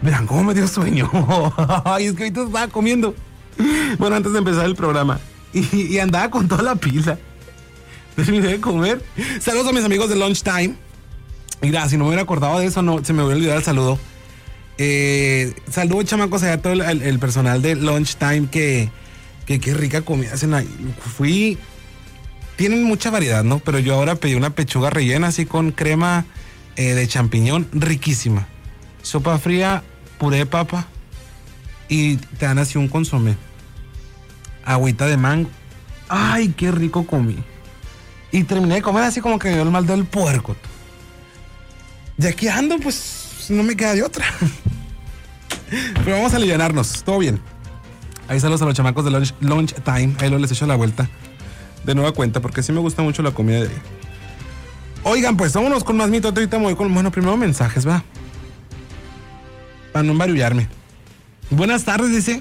Verán cómo me dio sueño. Ay, es que ahorita estaba comiendo. Bueno, antes de empezar el programa. Y andaba con toda la pila. Terminé de comer. Saludos a mis amigos de Lunchtime. Mira, si no me hubiera acordado de eso, no se me hubiera olvidado el saludo. Saludos, chamacos, allá a todo el personal de Lunchtime. Que qué rica comida hacen ahí. Tienen mucha variedad, ¿no? Pero yo ahora pedí una pechuga rellena así con crema de champiñón, riquísima. Sopa fría, puré de papa y te dan así un consomé. Agüita de mango. Ay, qué rico comí. Y terminé de comer así como que me dio el mal del puerco. Y aquí ando, pues no me queda de otra. Pero vamos a alivianarnos, todo bien. Ahí saludos a los chamacos de lunch Time. Ahí les echo la vuelta de nueva cuenta porque sí me gusta mucho la comida de ahí. Oigan, pues vámonos con más mito. Ahorita me voy con, bueno, primero mensajes, va. Para no embarullarme. Buenas tardes, dice.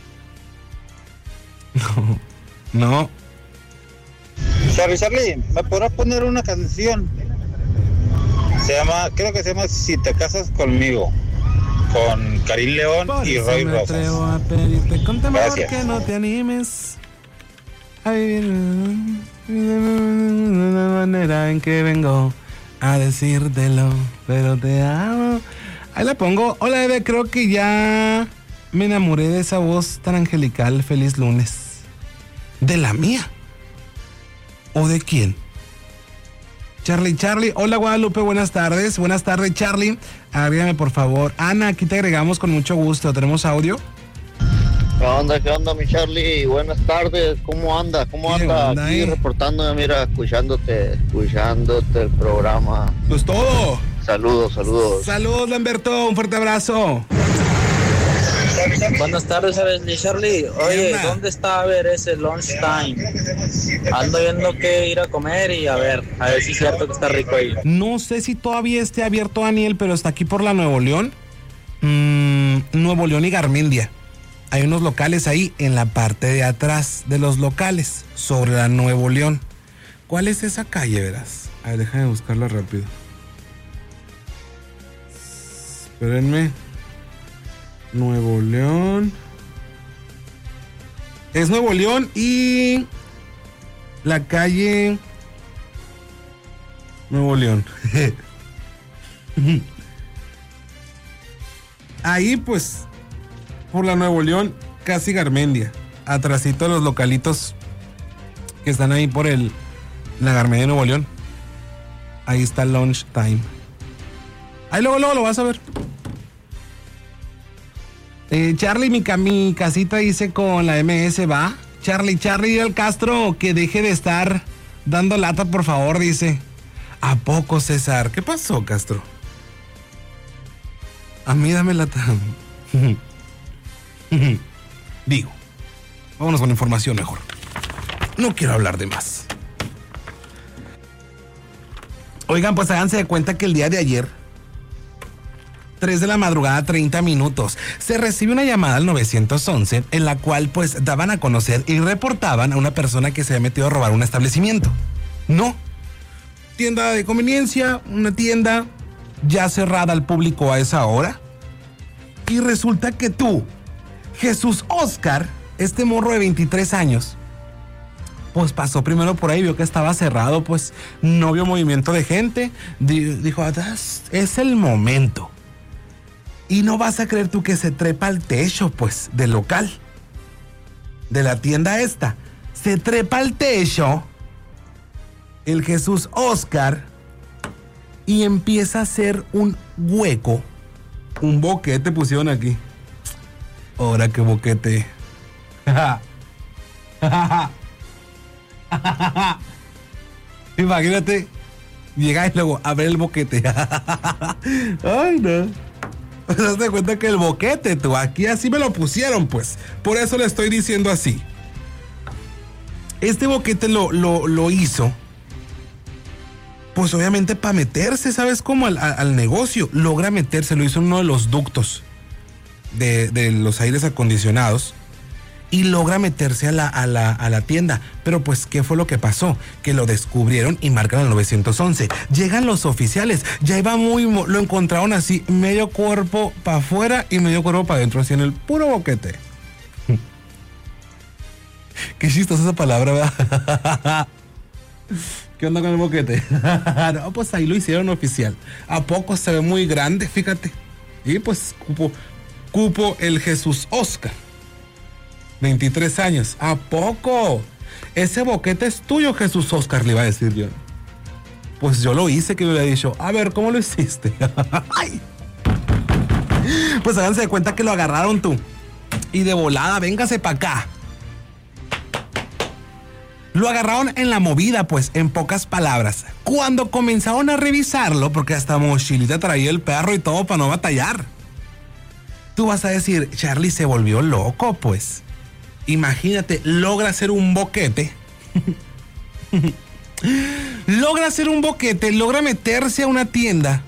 No. Charlie, ¿me podrás poner una canción? Creo que se llama Si te casas conmigo, con Karim León y Roy Rosas. Gracias. Que no te animes a vivir de la manera en que vengo a decírtelo, pero te amo. Ahí la pongo. Hola, bebé, creo que ya me enamoré de esa voz tan angelical. Feliz lunes. ¿De la mía? ¿O de quién? Charlie. Hola, Guadalupe, buenas tardes. Buenas tardes, Charlie. Agrégame, por favor. Ana, aquí te agregamos con mucho gusto. ¿Tenemos audio? ¿Qué onda, mi Charlie? Buenas tardes. ¿Cómo anda? Aquí reportándome, mira, escuchándote el programa. Pues todo. Saludos. Saludos, Lamberto. Un fuerte abrazo. Buenas tardes, Charlie. Oye, ¿dónde está ese Lunchtime? Ando viendo que ir a comer y a ver si es cierto que está rico ahí. No sé si todavía esté abierto, Daniel, pero está aquí por la Nuevo León. Nuevo León y Garmendia. Hay unos locales ahí en la parte de atrás de los locales, sobre la Nuevo León. ¿Cuál es esa calle, verás? A ver, déjame buscarla rápido. Espérenme. Nuevo León. Es Nuevo León y la calle Nuevo León. Ahí pues por la Nuevo León, casi Garmendia, atrasito de los localitos que están ahí por la Garmendia de Nuevo León. Ahí está Lunchtime. Ahí luego lo vas a ver. Charlie, mi casita dice con la MS, va. Charlie, dile al Castro que deje de estar dando lata, por favor, dice. ¿A poco, César? ¿Qué pasó, Castro? A mí dame lata. Digo, vámonos con información mejor. No quiero hablar de más. Oigan, pues háganse de cuenta que el día de ayer, 3 de la madrugada, 30 minutos, se recibe una llamada al 911 en la cual pues daban a conocer y reportaban a una persona que se había metido a robar un establecimiento. No, tienda de conveniencia, una tienda ya cerrada al público a esa hora. Y resulta que tú, Jesús Oscar, este morro de 23 años, pues pasó primero por ahí, vio que estaba cerrado, pues no vio movimiento de gente, dijo, es el momento. Y no vas a creer tú que se trepa al techo, pues, del local, de la tienda esta. Se trepa al techo el Jesús Oscar y empieza a hacer un hueco. Un boquete pusieron aquí. Ahora qué boquete. Imagínate, llega y luego abre el boquete. Ay, no. ¿Te das cuenta que el boquete, tú? Aquí así me lo pusieron, pues. Por eso le estoy diciendo así. Este boquete lo hizo, pues obviamente para meterse, ¿sabes cómo? Al negocio. Logra meterse, lo hizo en uno de los ductos de los aires acondicionados. y logra meterse a la tienda. Pero pues, ¿qué fue lo que pasó? Que lo descubrieron y marcan al 911. Llegan los oficiales, ya iba lo encontraron así, medio cuerpo para afuera y medio cuerpo para adentro, así en el puro boquete. Qué chistosa esa palabra, ¿verdad? ¿Qué onda con el boquete? No, pues ahí lo hicieron oficial. ¿A poco se ve muy grande? Fíjate. Y pues cupo el Jesús Oscar. 23 años. ¿A poco? Ese boquete es tuyo, Jesús Oscar, le iba a decir yo. Pues yo lo hice, que le había dicho. A ver, ¿cómo lo hiciste? Pues háganse de cuenta que lo agarraron tú. Y de volada, véngase para acá. Lo agarraron en la movida, pues, en pocas palabras. Cuando comenzaron a revisarlo, porque hasta mochilita traía el perro y todo para no batallar. Tú vas a decir, Charlie se volvió loco, pues. Imagínate, logra hacer un boquete. Logra meterse a una tienda.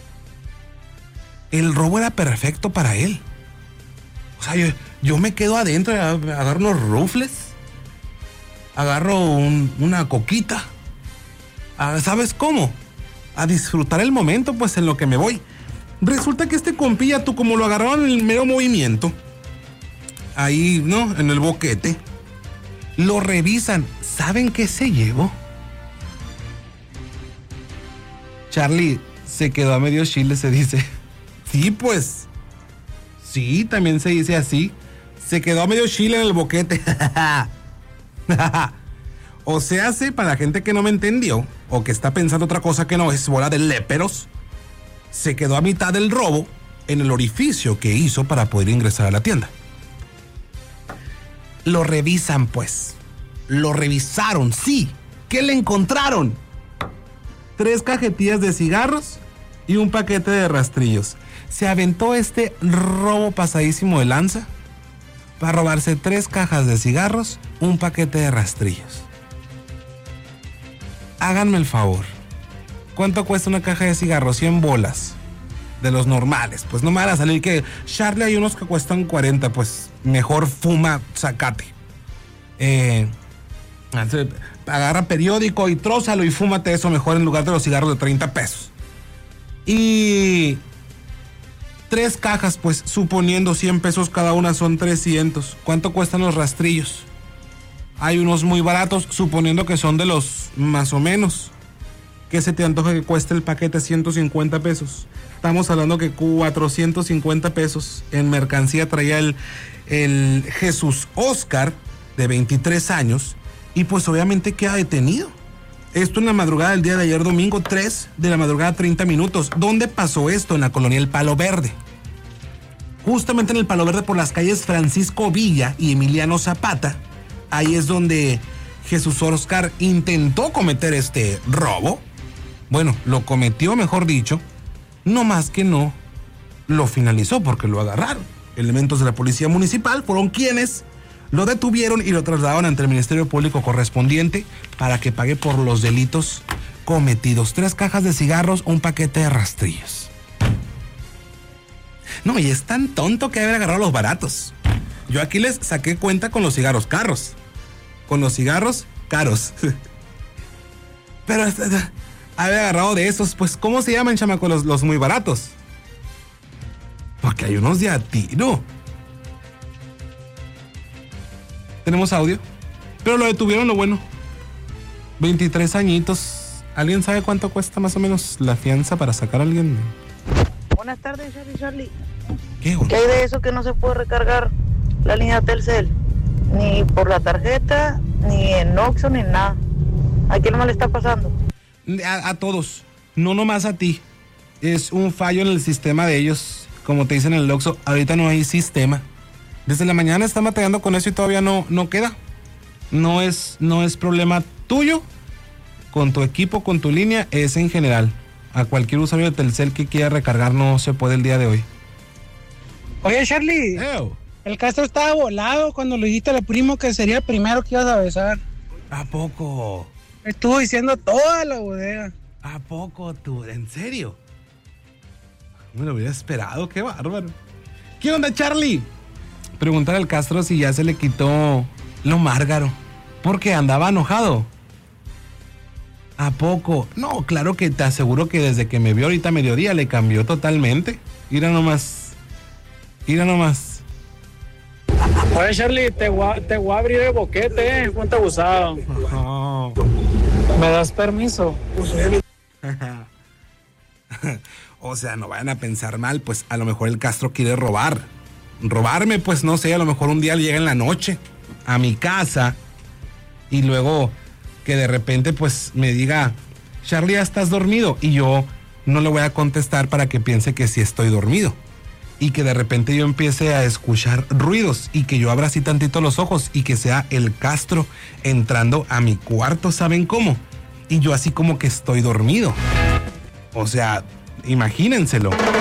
El robo era perfecto para él. O sea, yo me quedo adentro, agarro unos rufles. Agarro una coquita. ¿Sabes cómo? A disfrutar el momento, pues en lo que me voy. Resulta que este compilla, tú como lo agarraron en el mero movimiento, ahí, ¿no? En el boquete, lo revisan. ¿Saben qué se llevó? Charlie se quedó a medio chile, se dice. Sí, pues. Sí, también se dice así. Se quedó a medio chile en el boquete. O sea, para la gente que no me entendió o que está pensando otra cosa que no es bola de léperos, se quedó a mitad del robo en el orificio que hizo para poder ingresar a la tienda. Lo revisan, pues. Lo revisaron, sí. ¿Qué le encontraron? 3 cajetillas de cigarros y un paquete de rastrillos. Se aventó este robo pasadísimo de lanza para robarse 3 cajas de cigarros, un paquete de rastrillos. Háganme el favor. ¿Cuánto cuesta una caja de cigarros? 100 bolas. De los normales. Pues no me van a salir que Charlie, hay unos que cuestan 40. Pues mejor fuma zacate. Agarra periódico y trózalo y fúmate eso mejor en lugar de los cigarros de 30 pesos. Y 3 cajas, pues suponiendo 100 pesos cada una son 300. ¿Cuánto cuestan los rastrillos? Hay unos muy baratos, suponiendo que son de los más o menos. ¿Qué se te antoja que cueste el paquete? 150 pesos. Estamos hablando que 450 pesos en mercancía traía el Jesús Oscar de 23 años y pues obviamente queda detenido. Esto en la madrugada del día de ayer domingo, 3 de la madrugada 30 minutos. ¿Dónde pasó esto? En la colonia El Palo Verde. Justamente en el Palo Verde por las calles Francisco Villa y Emiliano Zapata. Ahí es donde Jesús Oscar intentó cometer este robo. Bueno, lo cometió, mejor dicho. No más que no lo finalizó porque lo agarraron. Elementos de la policía municipal fueron quienes lo detuvieron y lo trasladaron ante el Ministerio Público correspondiente para que pague por los delitos cometidos. 3 cajas de cigarros, un paquete de rastrillos. No, y es tan tonto que haber agarrado los baratos. Yo aquí les saqué cuenta con los cigarros caros. Con los cigarros caros. Pero haber agarrado de esos, pues, ¿cómo se llaman, chamaco, los muy baratos? Porque hay unos de a tiro. Tenemos audio. Pero lo detuvieron, lo bueno. 23 añitos. ¿Alguien sabe cuánto cuesta más o menos la fianza para sacar a alguien? Buenas tardes, Charlie. ¿Qué hay de eso que no se puede recargar la línea Telcel? Ni por la tarjeta, ni en Oxxo, ni en nada. ¿A quién nomás le está pasando? A todos. No nomás a ti. Es un fallo en el sistema de ellos. Como te dicen en el Oxxo, ahorita no hay sistema. Desde la mañana están batallando con eso y todavía no queda. No es problema tuyo, con tu equipo, con tu línea, es en general. A cualquier usuario de Telcel que quiera recargar no se puede el día de hoy. Oye, Charlie, el Castro estaba volado cuando le dijiste al primo que sería el primero que ibas a besar. ¿A poco? Estuvo diciendo toda la bodega. ¿A poco tú? ¿En serio? Me lo hubiera esperado, qué bárbaro. ¿Qué onda, Charlie? Preguntar al Castro si ya se le quitó lo márgaro, porque andaba enojado. ¿A poco? No, claro que te aseguro que desde que me vio ahorita a mediodía le cambió totalmente. Mira nomás. Oye, Charlie, te voy a abrir el boquete, ponte abusado. Oh. ¿Me das permiso? O sea, no vayan a pensar mal, pues a lo mejor el Castro quiere robarme, pues no sé, a lo mejor un día llega en la noche a mi casa y luego que de repente pues me diga, Charlie, ¿ya estás dormido? Y yo no le voy a contestar para que piense que sí estoy dormido. Y que de repente yo empiece a escuchar ruidos y que yo abra así tantito los ojos y que sea el Castro entrando a mi cuarto, ¿saben cómo? Y yo así como que estoy dormido. O sea, imagínenselo.